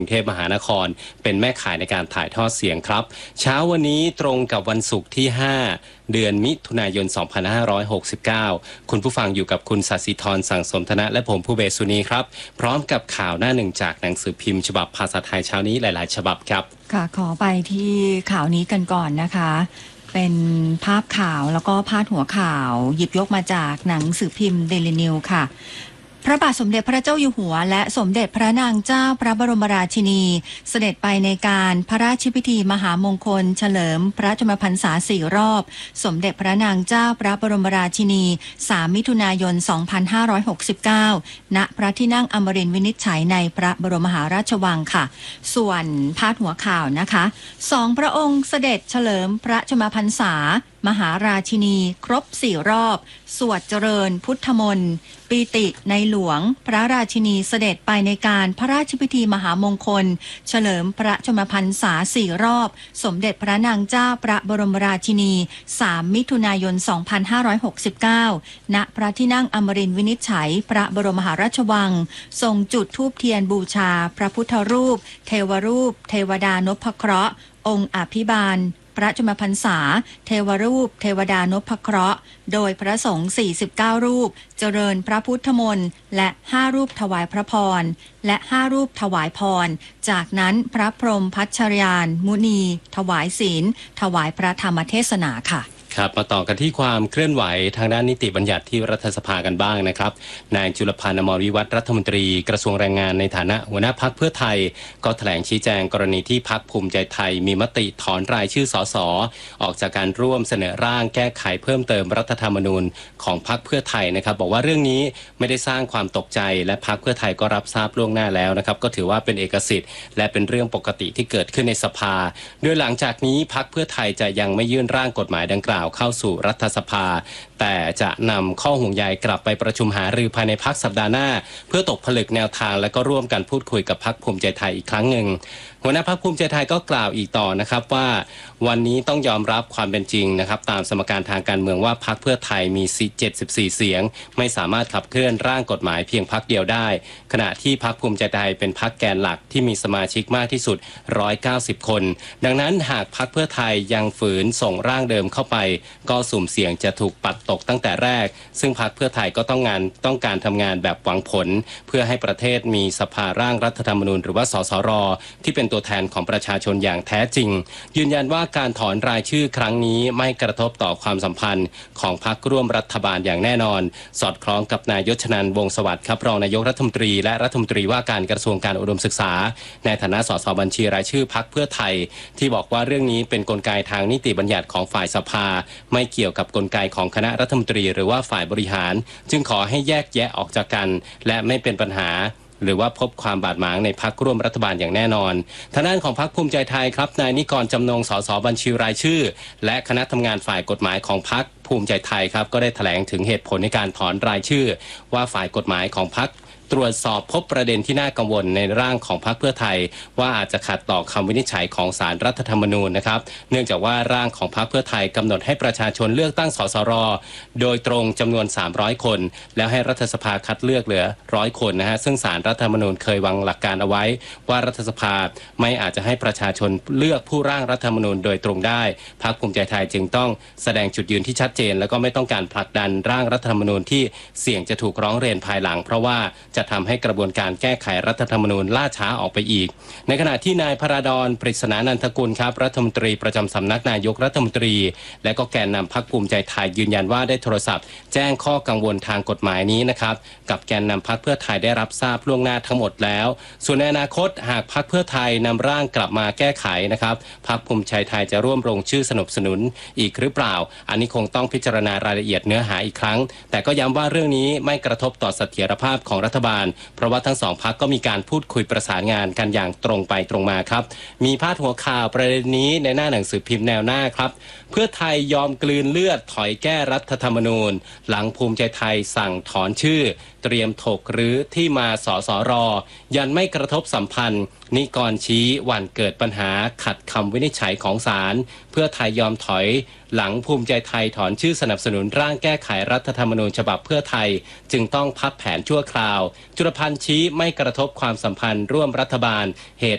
กรุงเทพมหานครเป็นแม่ข่ายในการถ่ายทอดเสียงครับเช้าวันนี้ตรงกับวันศุกร์ที่ 5 เดือนมิถุนายน 2569 คุณผู้ฟังอยู่กับคุณศศิธรสั่งสมธนะและผมผู้เบสุนีครับพร้อมกับข่าวหน้าหนึ่งจากหนังสือพิมพ์ฉบับภาษาไทยเช้านี้หลายๆฉบับครับค่ะขอไปที่ข่าวนี้กันก่อนนะคะเป็นภาพข่าวแล้วก็พาดหัวข่าวหยิบยกมาจากหนังสือพิมพ์เดลินิวค่ะพระบาทสมเด็จพระเจ้าอยู่หัวและสมเด็จพระนางเจ้าพระบรมราชินีเสด็จไปในการพระราชพิธีมหามงคลเฉลิมพระชนมพรรษา4 รอบสมเด็จพระนางเจ้าพระบรมราชินี3 มิถุนายน 2569 ณ พระที่นั่งอมรินทร์วินิจฉัยในพระบรมมหาราชวังค่ะส่วนพาดหัวข่าวนะคะ2 พระองค์เสด็จเฉลิมพระชนมพรรษามหาราชินีครบ4 รอบสวดเจริญพุทธมนต์ปีติในหลวงพระราชินีเสด็จไปในการพระราชพิธีมหามงคลเฉลิมพระชนมพรรษา4 รอบสมเด็จพระนางเจ้าพระบรมราชินี3 มิถุนายน 2569 ณ พระที่นั่งอมรินทร์วินิจฉัยพระบรมมหาราชวังทรงจุดธูปเทียนบูชาพระพุทธรูปเทวรูปเทวดานพเคราะห์องค์อภิบาลพระชนมพรรษาเทวรูปเทวดานพเคราะห์โดยพระสงฆ์49 รูปเจริญพระพุทธมนต์และ5 รูปถวายพระพรและ5 รูปถวายพรจากนั้นพระพรหมพัชรยานมุนีถวายศีลถวายพระธรรมเทศนาค่ะครับมาต่อกันที่ความเคลื่อนไหวทางด้านนิติบัญญัติที่รัฐสภากันบ้างนะครับนายจุลพันธ์ อมรวิวัฒน์รัฐมนตรีกระทรวงแรงงานในฐานะหัวหน้าพรรคเพื่อไทยก็แถลงชี้แจงกรณีที่พรรคภูมิใจไทยมีมติถอนรายชื่อสสออกจากการร่วมเสนอร่างแก้ไขเพิ่มเติมรัฐธรรมนูญของพรรคเพื่อไทยนะครับบอกว่าเรื่องนี้ไม่ได้สร้างความตกใจและพรรคเพื่อไทยก็รับทราบล่วงหน้าแล้วนะครับก็ถือว่าเป็นเอกสิทธิ์และเป็นเรื่องปกติที่เกิดขึ้นในสภาโดยหลังจากนี้พรรคเพื่อไทยจะยังไม่ยื่นร่างกฎหมายดังกล่าวเข้าสู่รัฐสภาแต่จะนำข้อห่วงใยกลับไปประชุมหารือภายในพรรคสัปดาห์หน้าเพื่อตกผลึกแนวทางและก็ร่วมกันพูดคุยกับพรรคภูมิใจไทยอีกครั้งหนึ่งหัวหน้าพรรคภูมิใจไทยก็กล่าวอีกต่อนะครับว่าวันนี้ต้องยอมรับความเป็นจริงนะครับตามสมการทางการเมืองว่าพรรคเพื่อไทยมี74 เสียงไม่สามารถขับเคลื่อนร่างกฎหมายเพียงพรรคเดียวได้ขณะที่พรรคภูมิใจไทยเป็นพรรคแกนหลักที่มีสมาชิกมากที่สุด190 คนดังนั้นหากพรรคเพื่อไทยยังฝืนส่งร่างเดิมเข้าไปก็สุ่มเสี่ยงจะถูกปัดตกตั้งแต่แรกซึ่งพรรคเพื่อไทยก็ต้องการทำงานแบบหวังผลเพื่อให้ประเทศมีสภาร่างรัฐธรรมนูญหรือว่าสสรที่เป็นตัวแทนของประชาชนอย่างแท้จริงยืนยันว่าการถอนรายชื่อครั้งนี้ไม่กระทบต่อความสัมพันธ์ของพรรคร่วมรัฐบาลอย่างแน่นอนสอดคล้องกับนายยศชนันท์วงศ์สวัสดิ์ครับรองนายกรัฐมนตรีและรัฐมนตรีว่าการกระทรวงการอุดมศึกษาในฐานะสสบัญชีรายชื่อพรรคเพื่อไทยที่บอกว่าเรื่องนี้เป็นกลไกทางนิติบัญญัติของฝ่ายสภาไม่เกี่ยวกับกลไกของคณะรัฐมนตรีหรือว่าฝ่ายบริหารจึงขอให้แยกแยะออกจากกันและไม่เป็นปัญหาหรือว่าพบความบาดหมางในพรรคร่วมรัฐบาลอย่างแน่นอนทางด้านของพรรคภูมิใจไทยครับนายนิกรจำนงสสบัญชีรายชื่อและคณะทำงานฝ่ายกฎหมายของพรรคภูมิใจไทยครับก็ได้แถลงถึงเหตุผลในการถอนรายชื่อว่าฝ่ายกฎหมายของพรรคตรวจสอบพบประเด็นที่น่ากังวลในร่างของพรรคเพื่อไทยว่าอาจจะขัดต่อคำวินิจฉัยของศาลรัฐธรรมนูญนะครับเนื่องจากว่าร่างของพรรคเพื่อไทยกำหนดให้ประชาชนเลือกตั้งสสรโดยตรงจำนวน300 คนแล้วให้รัฐสภาคัดเลือกเหลือ100 คนนะฮะซึ่งศาลรัฐธรรมนูญเคยวางหลักการเอาไว้ว่ารัฐสภาไม่อาจจะให้ประชาชนเลือกผู้ร่างรัฐธรรมนูญโดยตรงได้พรรคภูมิใจไทยจึงต้องแสดงจุดยืนที่ชัดเจนแล้วก็ไม่ต้องการผลักดันร่างรัฐธรรมนูญที่เสี่ยงจะถูกร้องเรียนภายหลังเพราะว่าจะทำให้กระบวนการแก้ไขรัฐธรรมนูญล่าช้าออกไปอีกในขณะที่นายพราดร ปริศนานันทกุลครับรัฐมนตรีประจำสำนักนายกรัฐมนตรีและก็แกนนำพรรคภูมิใจไทยยืนยันว่าได้โทรศัพท์แจ้งข้อกังวลทางกฎหมายนี้นะครับกับแกนนำพรรคเพื่อไทยได้รับทราบล่วงหน้าทั้งหมดแล้วส่วนในอนาคตหากพรรคเพื่อไทยนำร่างกลับมาแก้ไขนะครับพรรคภูมิใจไทยจะร่วมลงชื่อสนับสนุนอีกหรือเปล่าอันนี้คงต้องพิจารณารายละเอียดเนื้อหาอีกครั้งแต่ก็ย้ำว่าเรื่องนี้ไม่กระทบต่อเสถียรภาพของรัฐบาลเพราะว่าทั้งสองพรรคก็มีการพูดคุยประสานงานกันอย่างตรงไปตรงมาครับมีพาดหัวข่าวประเด็นนี้ในหน้าหนังสือพิมพ์แนวหน้าครับเพื่อไทยยอมกลืนเลือดถอยแก้รัฐธรรมนูญหลังภูมิใจไทยสั่งถอนชื่อเตรียมถกหรือที่มาสสรยันไม่กระทบสัมพันธ์นิกรชี้วันเกิดปัญหาขัดคำวินิจฉัยของศาลเพื่อไทยยอมถอยหลังภูมิใจไทยถอนชื่อสนับสนุนร่างแก้ไขรัฐธรรมนูญฉบับเพื่อไทยจึงต้องพับแผนชั่วคราวจุลพันธ์ชี้ไม่กระทบความสัมพันธ์ร่วมรัฐบาลเห